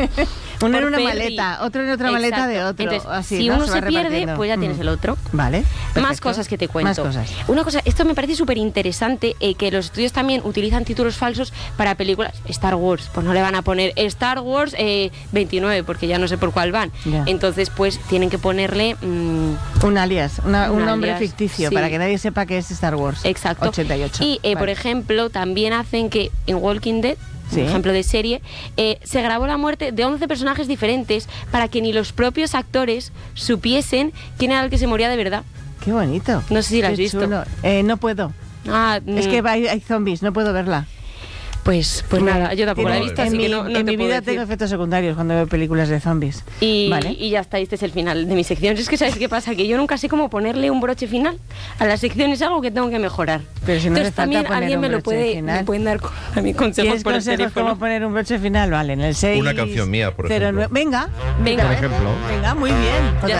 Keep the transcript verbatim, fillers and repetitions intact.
Uno en una Perry. maleta, otro en otra Exacto. maleta de otro. Entonces, así, si ¿no? uno se, se, va pierde, repartiendo. pues ya tienes Mm. el otro. Vale. Perfecto. Más cosas que te cuento. Más cosas. Una cosa, esto me parece súper interesante, eh, que los estudios también utilizan títulos falsos para películas. Star Wars, pues no le van a poner Star Wars eh, veintinueve, porque ya no sé por cuál van. Ya. Entonces, pues tienen que ponerle... Mmm, un alias, una, un, un nombre alias, ficticio, sí. para que nadie sepa que es Star Wars. Exacto. ochenta y ocho. Y, eh, Vale. por ejemplo, también hacen que en Walking Dead, Sí. un ejemplo de serie, eh, se grabó la muerte de once personajes diferentes para que ni los propios actores supiesen quién era el que se moría de verdad. Qué bonito. No sé si la has Qué visto. chulo. Eh, no puedo. Ah, Es mm, que hay, hay zombies, no puedo verla. Pues, pues nada, yo tampoco la he Tiene- visto, en así mi, que no, no en te mi puedo vida decir. tengo efectos secundarios cuando veo películas de zombies. Y, Vale. y ya está, este es el final de mi sección. Es que ¿sabes qué pasa? Que yo nunca sé cómo ponerle un broche final a la sección, es algo que tengo que mejorar. Pero si no Entonces hace falta también poner alguien un me lo broche puede, final. me pueden dar con- a mí consejos ¿Tienes por el consejos teléfono. cómo poner un broche final? Vale, en el seis. Una canción mía, por cero nueve. ejemplo. Venga. Venga. Por ejemplo. Venga, muy bien. Ya